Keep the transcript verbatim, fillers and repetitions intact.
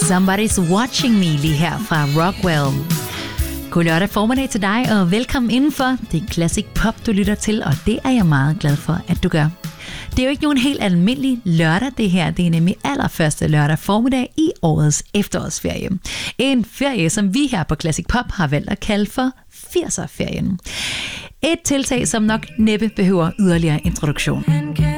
Somebody's Watching Me lige her fra Rockwell. God lørdag formiddag til dig, og velkommen indenfor. Det er Classic Pop, du lytter til, og det er jeg meget glad for, at du gør. Det er jo ikke nogen helt almindelig lørdag, det her. Det er nemlig allerførste lørdag formiddag i årets efterårsferie. En ferie, som vi her på Classic Pop har valgt at kalde for firser-ferien. Et tiltag, som nok næppe behøver yderligere introduktion.